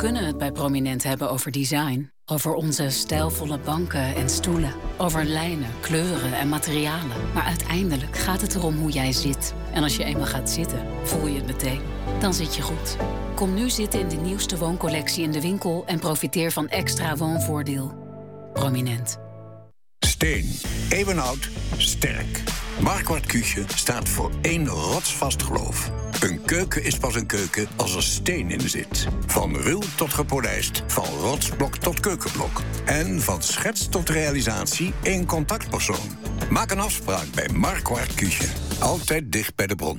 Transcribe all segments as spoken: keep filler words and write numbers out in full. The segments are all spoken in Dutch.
kunnen het bij Prominent hebben over design. Over onze stijlvolle banken en stoelen. Over lijnen, kleuren en materialen. Maar uiteindelijk gaat het erom hoe jij zit. En als je eenmaal gaat zitten, voel je het meteen. Dan zit je goed. Kom nu zitten in de nieuwste wooncollectie in de winkel... en profiteer van extra woonvoordeel. Prominent. Steen. Eeuwenoud. Sterk. Marquardt Küche staat voor één rotsvast geloof. Een keuken is pas een keuken als er steen in zit. Van ruw tot gepolijst, van rotsblok tot keukenblok. En van schets tot realisatie één contactpersoon. Maak een afspraak bij Marquardt Küche. Altijd dicht bij de bron.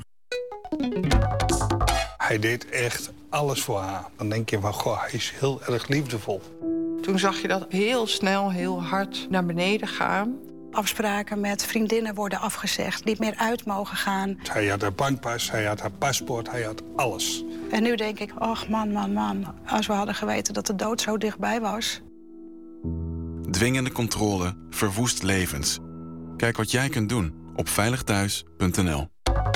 Hij deed echt alles voor haar. Dan denk je van, goh, hij is heel erg liefdevol. Toen zag je dat heel snel, heel hard naar beneden gaan. Afspraken met vriendinnen worden afgezegd, niet meer uit mogen gaan. Hij had haar bankpas, hij had haar paspoort, hij had alles. En nu denk ik, ach man, man, man, als we hadden geweten dat de dood zo dichtbij was. Dwingende controle verwoest levens. Kijk wat jij kunt doen op veilig thuis punt n l.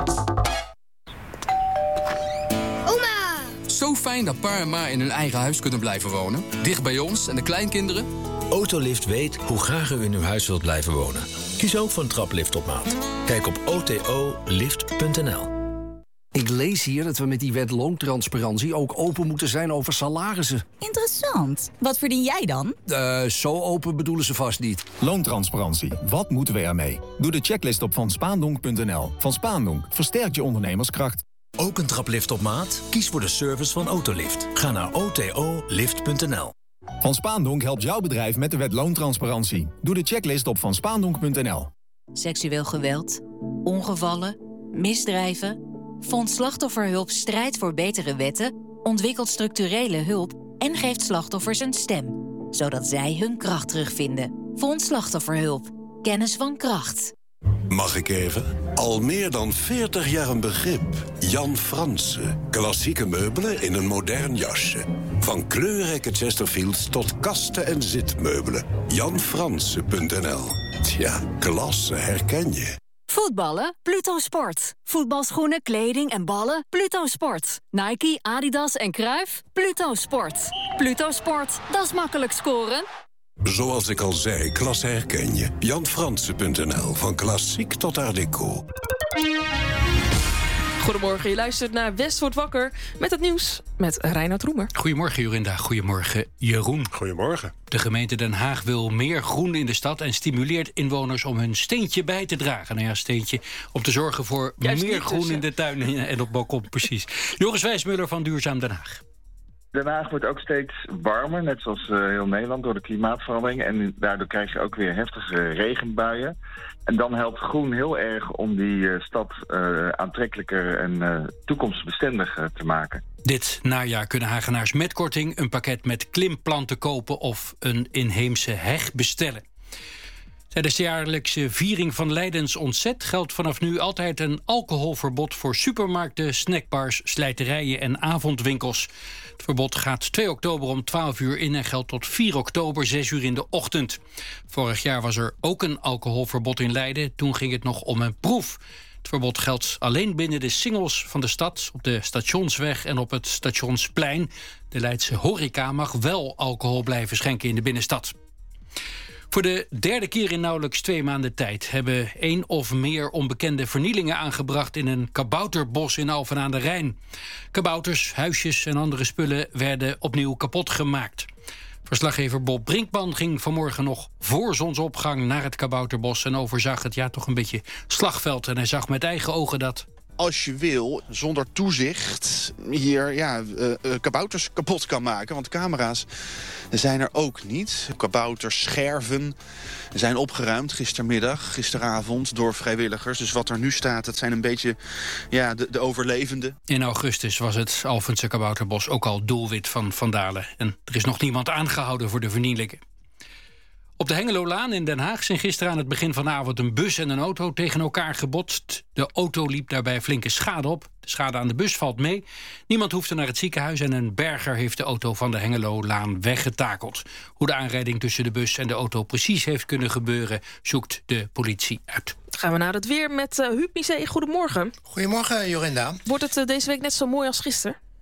Oma! Zo fijn dat pa en ma in hun eigen huis kunnen blijven wonen. Dicht bij ons en de kleinkinderen. Autolift weet hoe graag u in uw huis wilt blijven wonen. Kies ook voor een traplift op maat. Kijk op o t o lift punt n l. Ik lees hier dat we met die wet loontransparantie ook open moeten zijn over salarissen. Interessant. Wat verdien jij dan? Uh, zo open bedoelen ze vast niet. Loontransparantie. Wat moeten we ermee? Doe de checklist op van spaandonk punt n l. Van Spaandonk versterkt je ondernemerskracht. Ook een traplift op maat? Kies voor de service van Autolift. Ga naar o t o lift punt n l. Van Spaandonk helpt jouw bedrijf met de wet loontransparantie. Doe de checklist op van spaandonk punt n l. Seksueel geweld, ongevallen, misdrijven. Fonds Slachtofferhulp strijdt voor betere wetten, ontwikkelt structurele hulp en geeft slachtoffers een stem, zodat zij hun kracht terugvinden. Fonds Slachtofferhulp. Kennis van kracht. Mag ik even? Al meer dan veertig jaar een begrip. Jan Fransen. Klassieke meubelen in een modern jasje. Van kleurrijke Chesterfields tot kasten en zitmeubelen. jan fransen punt n l. Tja, klasse herken je. Voetballen? Pluto Sport. Voetbalschoenen, kleding en ballen? Pluto Sport. Nike, Adidas en Cruijff? Pluto Sport. Pluto Sport, dat is makkelijk scoren. Zoals ik al zei, klasse herken je. jan fransen punt n l. Van klassiek tot art déco. Goedemorgen, je luistert naar West wordt wakker met het nieuws met Reinoud Roemer. Goedemorgen Jorinda, goedemorgen Jeroen. Goedemorgen. De gemeente Den Haag wil meer groen in de stad en stimuleert inwoners om hun steentje bij te dragen. Nou ja, steentje om te zorgen voor Juist meer groen dus, in de tuin en op balkon, precies. Joris Wijsmuller van Duurzaam Den Haag. Den Haag wordt ook steeds warmer, net zoals uh, heel Nederland, door de klimaatverandering. En daardoor krijg je ook weer heftige regenbuien. En dan helpt groen heel erg om die uh, stad uh, aantrekkelijker en uh, toekomstbestendig uh, te maken. Dit najaar kunnen Hagenaars met korting een pakket met klimplanten kopen of een inheemse heg bestellen. Tijdens de jaarlijkse viering van Leidens ontzet geldt vanaf nu altijd een alcoholverbod voor supermarkten, snackbars, slijterijen en avondwinkels. Het verbod gaat twee oktober om twaalf uur in en geldt tot vier oktober, zes uur in de ochtend. Vorig jaar was er ook een alcoholverbod in Leiden. Toen ging het nog om een proef. Het verbod geldt alleen binnen de singles van de stad, op de Stationsweg en op het Stationsplein. De Leidse horeca mag wel alcohol blijven schenken in de binnenstad. Voor de derde keer in nauwelijks twee maanden tijd hebben één of meer onbekende vernielingen aangebracht in een kabouterbos in Alphen aan de Rijn. Kabouters, huisjes en andere spullen werden opnieuw kapot gemaakt. Verslaggever Bob Brinkman ging vanmorgen nog voor zonsopgang naar het kabouterbos en overzag het ja toch een beetje slagveld. En hij zag met eigen ogen dat als je wil, zonder toezicht, hier ja, uh, uh, kabouters kapot kan maken. Want camera's zijn er ook niet. Kabouterscherven zijn opgeruimd gistermiddag, gisteravond, door vrijwilligers. Dus wat er nu staat, dat zijn een beetje ja, de, de overlevenden. In augustus was het Alphense kabouterbos ook al doelwit van vandalen. En er is nog niemand aangehouden voor de vernielingen. Op de Hengelolaan in Den Haag zijn gisteren aan het begin van de avond een bus en een auto tegen elkaar gebotst. De auto liep daarbij flinke schade op. De schade aan de bus valt mee. Niemand hoefde naar het ziekenhuis en een berger heeft de auto van de Hengelolaan weggetakeld. Hoe de aanrijding tussen de bus en de auto precies heeft kunnen gebeuren, zoekt de politie uit. Gaan we naar het weer met uh, Huub Misé. Goedemorgen. Goedemorgen, Jorinda. Wordt het uh, deze week net zo mooi als gisteren?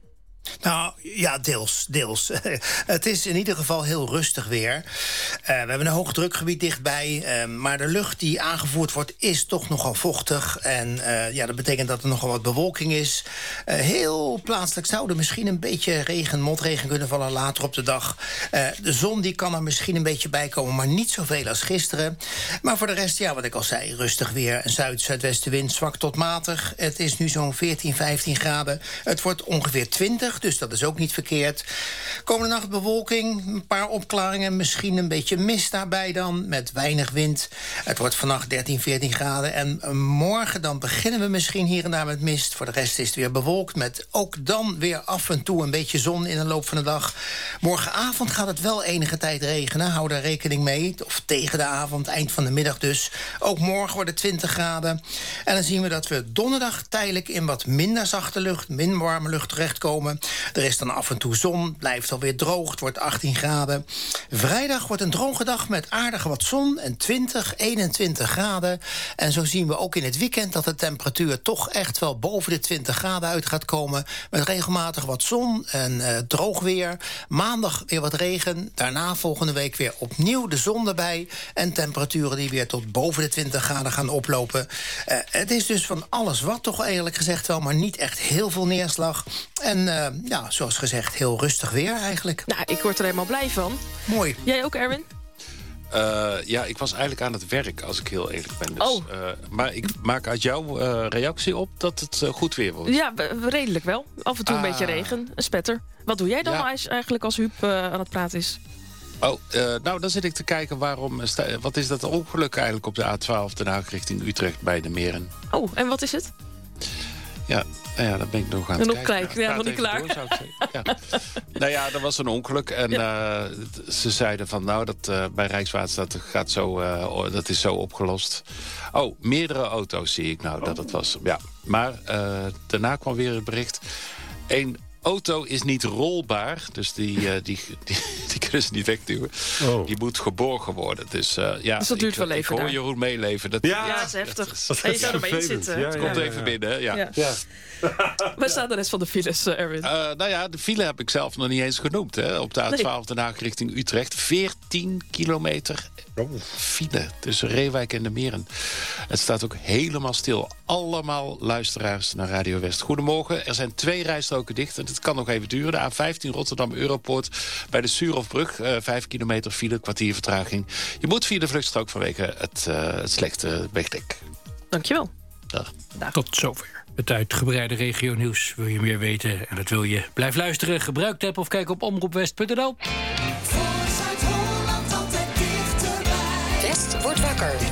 Nou, ja, deels. deels. Het is in ieder geval heel rustig weer. Uh, we hebben een hoogdrukgebied dichtbij. Uh, maar de lucht die aangevoerd wordt is toch nogal vochtig. En uh, ja, dat betekent dat er nogal wat bewolking is. Uh, heel plaatselijk zou er misschien een beetje regen, motregen kunnen vallen later op de dag. Uh, de zon die kan er misschien een beetje bij komen, maar niet zoveel als gisteren. Maar voor de rest, ja, wat ik al zei, rustig weer. Een zuid-zuidwestenwind, zwak tot matig. Het is nu zo'n veertien, vijftien graden. Het wordt ongeveer twintig. Dus dat is ook niet verkeerd. Komende nacht bewolking, een paar opklaringen, misschien een beetje mist daarbij dan, met weinig wind. Het wordt vannacht dertien, veertien graden. En morgen dan beginnen we misschien hier en daar met mist. Voor de rest is het weer bewolkt, met ook dan weer af en toe een beetje zon in de loop van de dag. Morgenavond gaat het wel enige tijd regenen, hou daar rekening mee. Of tegen de avond, eind van de middag dus. Ook morgen wordt het twintig graden. En dan zien we dat we donderdag tijdelijk in wat minder zachte lucht, minder warme lucht terechtkomen. Er is dan af en toe zon, blijft alweer droog, het wordt achttien graden. Vrijdag wordt een droge dag met aardig wat zon en twintig, eenentwintig graden. En zo zien we ook in het weekend dat de temperatuur toch echt wel boven de twintig graden uit gaat komen. Met regelmatig wat zon en uh, droog weer. Maandag weer wat regen. Daarna volgende week weer opnieuw de zon erbij. En temperaturen die weer tot boven de twintig graden gaan oplopen. Uh, het is dus van alles wat toch eerlijk gezegd wel, maar niet echt heel veel neerslag. En uh, ja, zoals gezegd, heel rustig weer eigenlijk. Nou, ik word er helemaal blij van. Mooi. Jij ook, Erwin? Uh, ja, ik was eigenlijk aan het werk, als ik heel eerlijk ben. Dus, oh. uh, maar ik maak uit jouw uh, reactie op dat het uh, goed weer wordt. Ja, redelijk wel. Af en toe ah. een beetje regen, een spetter. Wat doe jij dan ja. eigenlijk als Huub uh, aan het praten is? Oh, uh, nou, dan zit ik te kijken waarom... Sta, wat is dat ongeluk eigenlijk op de A twaalf Den Haag richting Utrecht bij de Meren? Oh, en wat is het? Ja, nou ja, dat ben ik nog aan het nog kijken. Kijk, ja, nog niet klaar. Door, ja. Nou ja, er was een ongeluk. En ja. uh, ze zeiden van, nou, dat uh, bij Rijkswaterstaat gaat zo, uh, dat is zo opgelost. Oh, meerdere auto's zie ik nou oh. dat het was. Ja, maar uh, daarna kwam weer het bericht. Eén auto is niet rolbaar, dus die, uh, die, die, die kunnen ze niet wegduwen. Oh. Die moet geborgen worden. Dus, uh, ja, dus dat duurt ik, wel even. Ik hoor daar. Jeroen meeleven. Dat, ja, ja, dat is heftig. Dat is, en je zou ermee zitten. Ja, het komt ja, even ja. binnen. Ja. Ja. Ja. Waar staat de rest van de files, uh, Erwin? Uh, nou ja, de file heb ik zelf nog niet eens genoemd. Hè. Op de A twaalf Den Haag richting Utrecht. veertien kilometer file tussen Reewijk en de Meren. Het staat ook helemaal stil. Allemaal luisteraars naar Radio West. Goedemorgen. Er zijn twee rijstroken dicht en het kan nog even duren. De A vijftien Rotterdam-Europoort bij de Suurhofbrug. Uh, vijf kilometer file, kwartier vertraging. Je moet via de vluchtstrook vanwege het, uh, het slechte wegdek. Dankjewel. Dag. Dag. Tot zover. Het uitgebreide regionieuws. Wil je meer weten en dat wil je? Blijf luisteren, gebruik de app of kijk op omroepwest punt n l. West wordt wakker.